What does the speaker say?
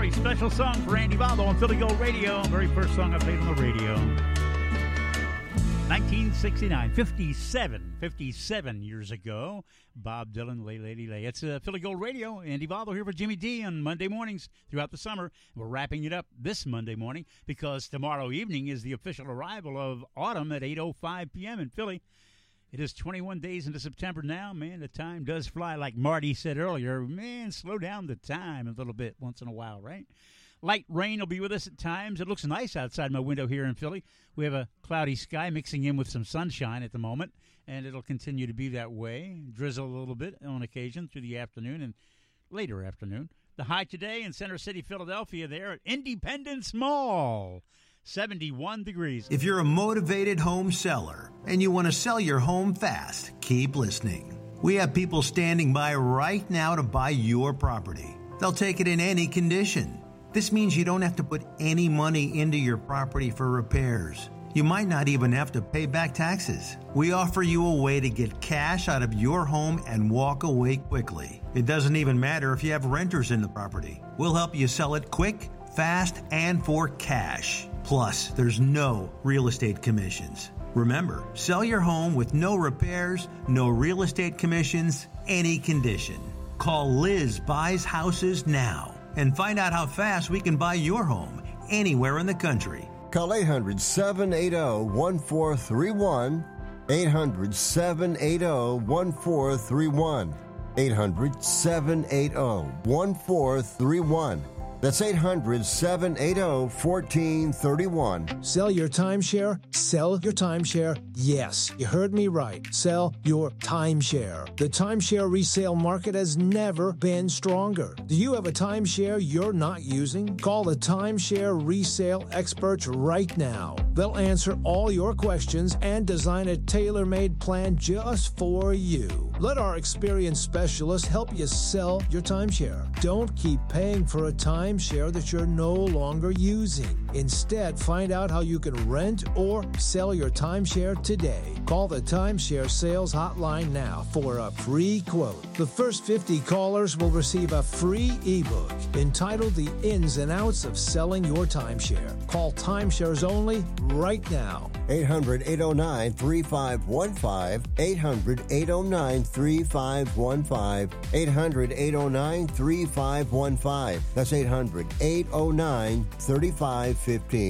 very special song for Andy Valdo on Philly Gold Radio. Very first song I played on the radio. 1969, 57 years ago. Bob Dylan, Lay Lady Lay. It's Philly Gold Radio. Andy Valdo here for Jimmy D on Monday mornings throughout the summer. We're wrapping it up this Monday morning because tomorrow evening is the official arrival of autumn at 8:05 p.m. in Philly. It is 21 days into September now. Man, the time does fly. Like Marty said earlier, man, slow down the time a little bit once in a while, right? Light rain will be with us at times. It looks nice outside my window here in Philly. We have a cloudy sky mixing in with some sunshine at the moment, and it'll continue to be that way. Drizzle a little bit on occasion through the afternoon and later afternoon. The high today in Center City, Philadelphia, there at Independence Mall. 71 degrees. If you're a motivated home seller and you want to sell your home fast, keep listening. We have people standing by right now to buy your property. They'll take it in any condition. This means you don't have to put any money into your property for repairs. You might not even have to pay back taxes. We offer you a way to get cash out of your home and walk away quickly. It doesn't even matter if you have renters in the property. We'll help you sell it quick, fast, and for cash. Plus, there's no real estate commissions. Remember, sell your home with no repairs, no real estate commissions, any condition. Call Liz Buys Houses now and find out how fast we can buy your home anywhere in the country. Call 800-780-1431. 800-780-1431. 800-780-1431. That's 800-780-1431. Sell your timeshare? Sell your timeshare? Yes, you heard me right. Sell your timeshare. The timeshare resale market has never been stronger. Do you have a timeshare you're not using? Call the timeshare resale experts right now. They'll answer all your questions and design a tailor-made plan just for you. Let our experienced specialists help you sell your timeshare. Don't keep paying for a timeshare that you're no longer using. Instead, find out how you can rent or sell your timeshare today. Call the Timeshare Sales Hotline now for a free quote. The first 50 callers will receive a free ebook entitled The Ins and Outs of Selling Your Timeshare. Call Timeshares Only right now. 800-809-3515. 800-809-3515. 800-809-3515. That's 800-809-3515.